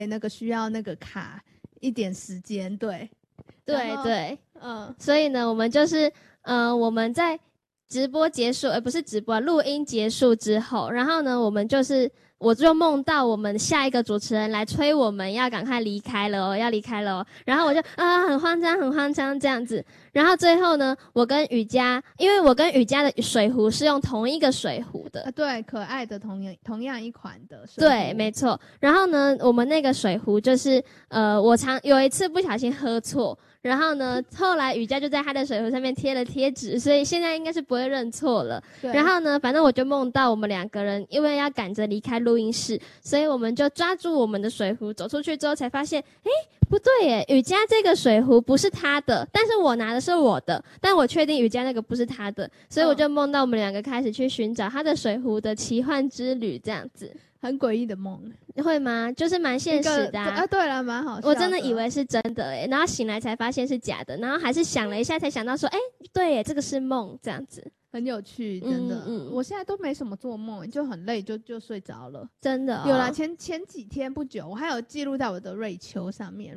那个需要那个卡一点时间，对对，所以呢，我们就是我们在直播结束，不是直播，录音结束之后，然后呢，我就梦到我们下一个主持人来催我们要赶快离开了哦，要离开了哦，然后我就很慌张这样子，然后最后呢，我跟雨佳，因为我跟雨佳的水壶是用同一个水壶的， 对，可爱的同样一款的水壶， 对，没错。然后呢，我们那个水壶就是我有一次不小心喝错。然后呢，后来雨佳就在他的水壶上面贴了贴纸，所以现在应该是不会认错了。然后呢，反正我就梦到我们两个人因为要赶着离开录音室，所以我们就抓住我们的水壶走出去之后才发现，不对耶，雨佳这个水壶不是他的，但是我拿的是我的，但我确定雨佳那个不是他的，所以我就梦到我们两个开始去寻找他的水壶的奇幻之旅，这样子。 很诡异的梦， 会吗？就是蛮现实的对了，蛮好笑的。 我真的以为是真的然后醒来才发现是假的，然后还是想了一下才想到说，对耶，这个是梦，这样子很有趣，真的。我现在都没什么做梦，就很累就睡着了， 真的有啦，前几天不久，我还有记录在我的瑞秋上面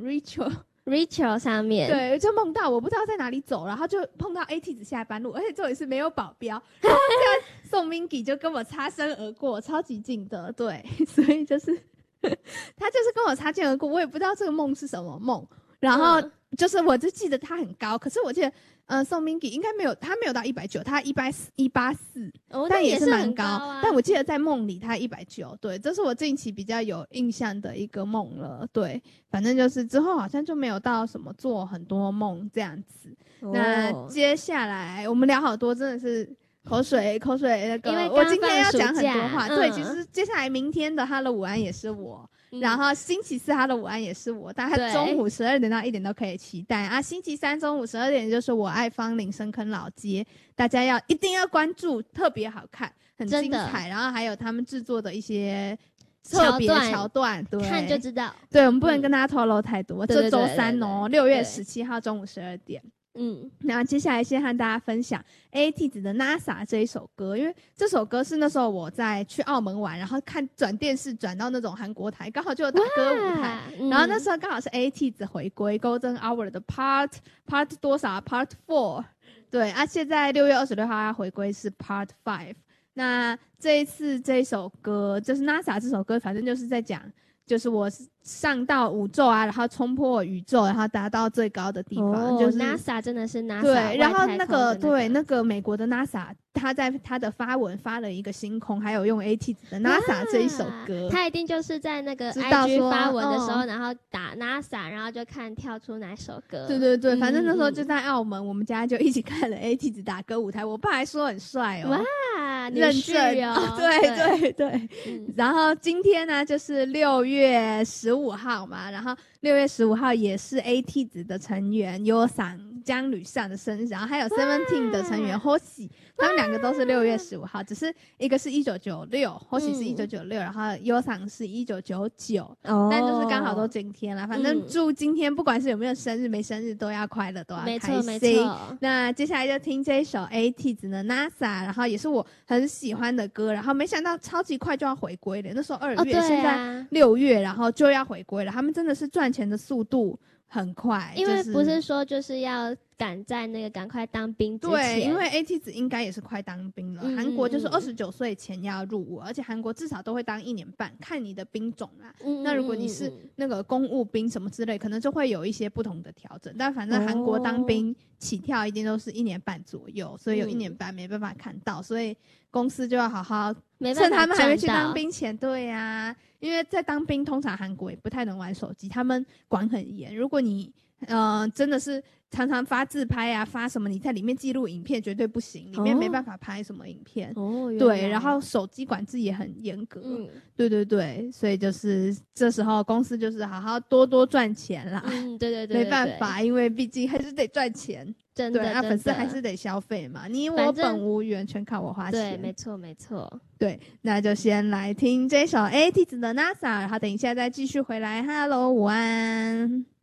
，Rachel 上面， 对，就梦到我不知道在哪里走，然后就碰到 AT 子下班路，而且这里是没有保镖，然后这个宋 Mingy 就跟我擦身而过，超级近的，对，所以就是他就是跟我擦肩而过，我也不知道这个梦是什么梦，然后就是我就记得他很高，可是我记得宋 Mingy 应该他没有到190，他184，但也是蛮高，但我记得在梦里他190，对，这是我近期比较有印象的一个梦了，对，反正就是之后好像就没有到什么做很多梦这样子。那接下来我们聊好多，真的是口水那个，我今天要讲很多话，对，其实接下来明天的 Hello 午安也是我。然后星期四Hello 午安也是我，大概中午12点到1点都可以期待啊。星期三中午12点就是我爱芳林深坑老街，大家一定要关注，特别好看，很精彩。然后还有他们制作的一些特别桥段，对， 看就知道。 对，我们不能跟大家透露太多。这周三哦，6月17号中午12点。然后接下来先和大家分享 AT 子的 NASA 这一首歌，因为这首歌是那时候我在去澳门玩，然后转电视转到那种韩国台，刚好就有打歌舞台，然后那时候刚好是 AT 子回归 Golden Hour 的 Part 多少 Part 4， 对啊，现在6月26号要回归是 Part 5。那这一次这一首歌就是 NASA 这首歌，反正就是在讲，就是我上到宇宙啊，然后冲破宇宙，然后达到最高的地方，就是 NASA 真的是 NASA， 对，然后那个美国的 NASA， 他在他的发文发了一个星空，还有用 AT 子的 NASA 这一首歌， 他一定就是在那个 IG 发文的时候，然后打 NASA， 然后就看跳出哪首歌。 对，反正那时候就在澳门，我们家就一起看了 AT 子打歌舞台，我爸还说很帅哦， 哇， 认证哦，对。然后今天呢，就是6月15号嘛，然后6月15号也是 AT 子的成员Yosan姜吕尚的生日，然后还有 Seventeen 的成员 Hoshi， 他们两个都是6月15号，只是一个是1996，Hoshi 是1996，然后 Yosan 是1999，但就是刚好都今天了。反正祝今天不管是有没有生日没生日都要快乐，都要开心。没错。那接下来就听这一首 AT 子的 NASA， 然后也是我很喜欢的歌，然后没想到超级快就要回归了，那时候2月，现在6月，然后就要回归了，他们真的是赚钱的速度很快， 因为不是说就是要赶在那个赶快当兵之前， 对，因为 AT 子应该也是快当兵了，韩国就是29岁前要入伍，而且韩国至少都会当1年半，看你的兵种啦。那如果你是那个公务兵什么之类，可能就会有一些不同的调整，但反正韩国当兵起跳一定都是1年半左右，所以有1年半没办法看到，所以公司就要好好趁他们还没去当兵前，对啊，因为在当兵通常韩国也不太能玩手机，他们管很严，如果你真的是常常发自拍啊，发什么你在里面记录影片绝对不行，里面没办法拍什么影片。对，然后手机管制也很严格。对，所以就是这时候公司就是好好多赚钱啦。对，没办法，因为毕竟还是得赚钱。真的，对，粉丝还是得消费嘛，你我本无缘，全靠我花钱。 对，没错。 对，那就先来听这首 AT 子的 NASA， 然后等一下再继续回来。Hello， 午安。